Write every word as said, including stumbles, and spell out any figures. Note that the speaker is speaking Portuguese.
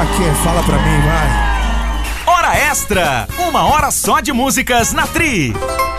Pra quê? Fala pra mim, vai. Hora Extra, uma hora só de músicas na Tri.